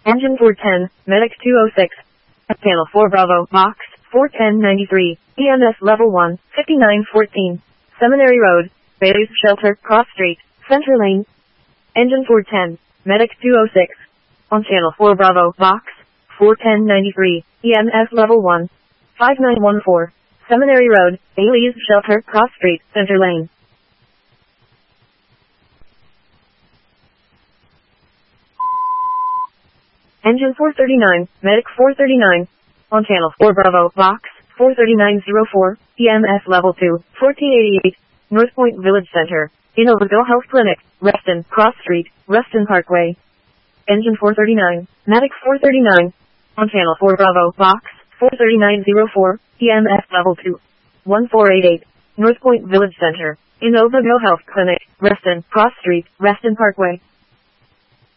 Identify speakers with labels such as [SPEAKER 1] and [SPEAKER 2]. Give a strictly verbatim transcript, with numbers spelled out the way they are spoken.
[SPEAKER 1] Engine four ten, Medic two oh six. Panel four Bravo, Box, four ten ninety-three, E M S Level one, fifty-nine fourteen. Seminary Road, Bailey's Shelter, Cross Street, Center Lane. Engine four ten, Medic two oh six. On Channel four Bravo, Box, four ten ninety-three, E M S Level one, five nine one four. Seminary Road, Bailey's Shelter, Cross Street, Center Lane. Engine four thirty-nine, Medic four thirty-nine. On Channel four Bravo, Box, four thirty-nine oh four, E M S Level two, fourteen eighty-eight. North Point Village Center, Innovaville Health Clinic, Reston, Cross Street, Reston Parkway. Engine four thirty-nine, Medic four thirty-nine. On Channel four Bravo, Box, four thirty-nine oh four, E M S Level two, fourteen eighty-eight. North Point Village Center, Innovaville Health Clinic, Reston, Cross Street, Reston Parkway.